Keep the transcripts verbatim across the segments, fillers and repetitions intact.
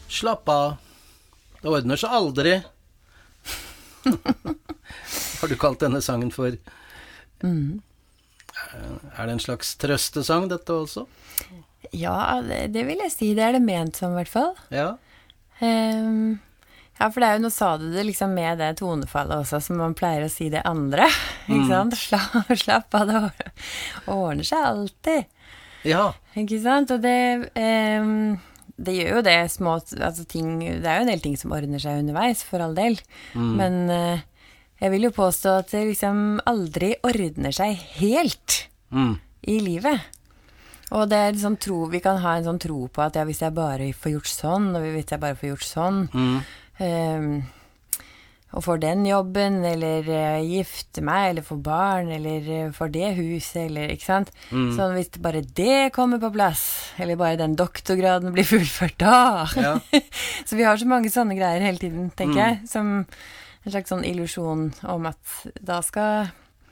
Slapp av. Det ordner seg aldri. Har du kalt denne sangen for Mm. Er det en slags trøstesang dette også? Ja, det, det vil jeg si. Det er det ment som i hvert fall. Ja. Um, ja, for det er jo, nå sa du det liksom med det tonefallet også, som man pleier å si det andre. Ikke Mm. sant? Slapp, slapp av, det or- ordner seg alltid. Ja. Ikke sant? Og det, um, det gjør jo det små, altså ting, det er jo en del ting som ordner seg underveis, for all del. Mm. Men uh, jeg vil jo påstå at det liksom aldri ordner seg helt Mm. i livet. Og det er sånn tro, vi kan ha en sånn tro på at ja, hvis jeg bare får gjort sånn, og hvis jeg bare får gjort sånn, Mm. um, og får den jobben, eller uh, gifte meg, eller får barn, eller uh, får det huset, eller, ikke sant? Mm. Så hvis det bare det kommer på plass, eller bare den doktorgraden blir fullført da. Ja. Så vi har så mange sånne greier hele tiden, tenker Mm. jeg, som en slags sånn illusjon om at da skal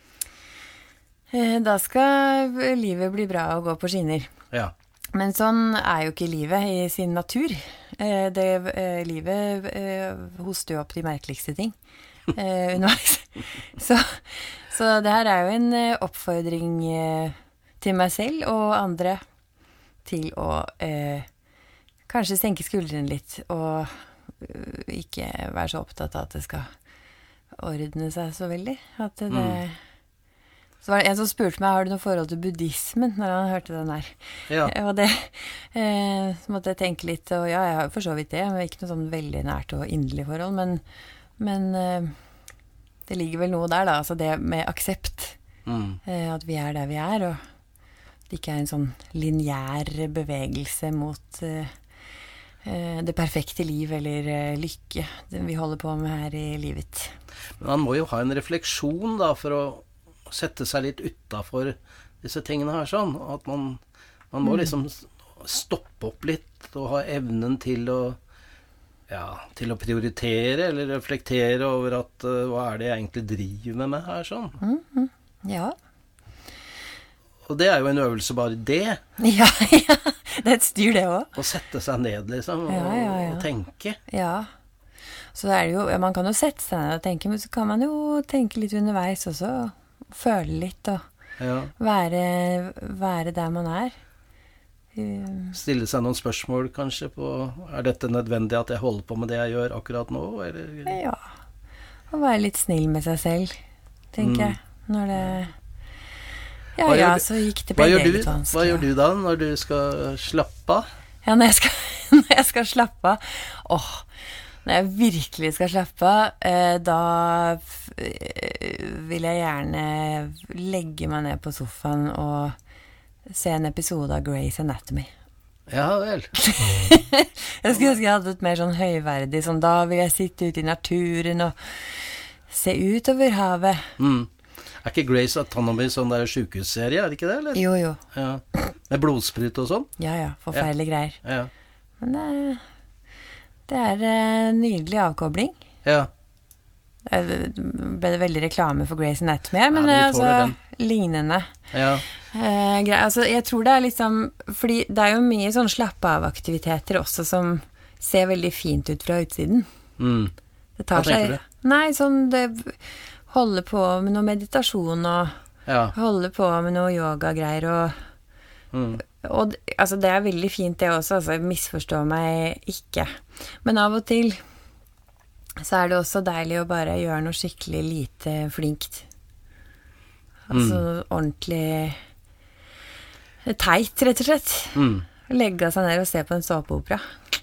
eh, da skal livet bli bra og gå på skinner. Ja. Men sånn er jo ikke livet i sin natur. Eh, det, eh, livet eh, hoster jo opp de merkeligste ting eh, underveis. Så, så det her er jo en eh, oppfordring eh, til meg selv og andre til å eh, kanskje senke skuldrene litt og øh, ikke være så opptatt av at det skal ordne seg så veldig. At det, Mm. Så var det en som spurte meg, har du noe forhold til buddhismen, når han hørte den her? Ja. Og det, eh, så måtte jeg tenke litt, og ja, jeg har jo for så vidt det, men ikke noe sånn veldig nært og inderlig forhold, men, men eh, det ligger vel noe der da, altså det med aksept, Mm. eh, at vi er der vi er, og det ikke er en sånn lineær bevegelse mot eh, eh, det perfekte liv eller eh, lykke det vi holder på med her i livet. Men man må jo ha en refleksjon da, for å sette seg litt utenfor disse tingene her sånn, at man, man må Mm. liksom stoppe opp litt og ha evnen til å ja, til å prioritere eller reflektere over at uh, hva er det jeg egentlig driver med meg her sånn. Mhm. Ja. Og det er jo en øvelse bare det, Ja, ja, det er et styr det også. å sette seg ned liksom og, Ja, ja, ja. og tenke. Ja. Så det er det jo, ja, man kan jo sette seg ned og tenke, men så kan man jo tenke litt underveis også, og føle litt, og Ja. være, være der man er. Um, Stille seg noen spørsmål kanskje på, er dette nødvendig at jeg holder på med det jeg gjør akkurat nå, eller? Ja, og være litt snill med seg selv, tenker Mm. jeg, når det... Ja, Hva ja, gjør du- så gikk det Hva begge gjør, du, litt vanskelig. hva gjør du da når du skal slappe av? Ja, når jeg skal, når jeg skal slappe av, åh, når jeg virkelig skal slappe av, eh, da f- eh, vil jeg gjerne legge meg ned på sofaen og se en episode av Grey's Anatomy. Ja vel. Jeg skulle ønske jeg hadde et mer sånn høyverdig, sånn da vil jeg sitte ute i naturen og se ut over havet. Mm. Er ikke Grey's Anatomy sånn der sykehusserie, er det ikke det, eller? Jo, jo. Ja. Med blodsprut og sånn? Ja, ja, forferdelige greier. Ja. Men det, det er eh, nydelig avkobling. Ja. Det ble det veldig reklame for Grey's Anatomy her, men Ja, det er vi tåler altså lignende. Ja. Eh, grei, altså, jeg tror det er liksom, fordi det er jo mye sånn slappe av aktiviteter også som ser veldig fint ut fra utsiden. Mm. Det tar Hva tenker seg, du? nei, sånn det holder på med noe meditasjon og Ja. holder på med noe yoga-greier og, Mm. og d- altså det er veldig fint det også, altså misforstå meg ikke. Men av og til så er det også deilig å bare gjøre noe skikkelig lite flinkt. Altså ordentlig teit, rett og slett. Mm. Legge seg ned og se på en såpeopera.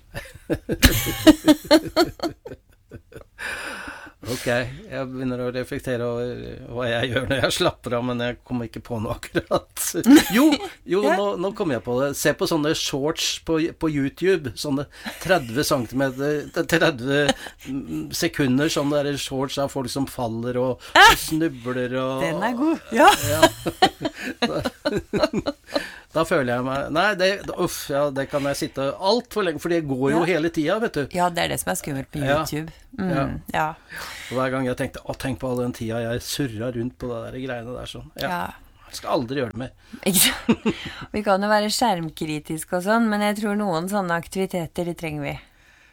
Ok, jeg begynner å reflektere over hva jeg gjør når jeg slapper av, men jeg kommer ikke på noe akkurat. Jo, jo Ja. nå, nå kom jeg på det. Se på sånne shorts på, på YouTube, sånne tretti centimeter, tretti sekunder, sånne der shorts av folk som faller og, og snubler og... Den er god. Ja. Ja. da, da føler jeg meg... Nei, det, uff, ja, det kan jeg sitte alt for lenge, for det går jo Ja. hele tiden, vet du. Ja, det er det som er skummelt på Ja. YouTube. Mm, Ja. ja. Og hver gang jeg tenkte, å, tenk på all den tida jeg surret rundt på det der greiene der sånn. Ja, Ja. jeg skal aldri gjøre det mer. Ikke sant? Vi kan jo være skjermkritiske og sånn, men jeg tror noen sånne aktiviteter, det trenger vi.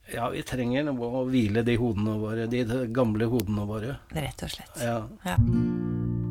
Ja, vi trenger noe å hvile de hodene våre, de gamle hodene våre. Rett og slett. Ja. Ja.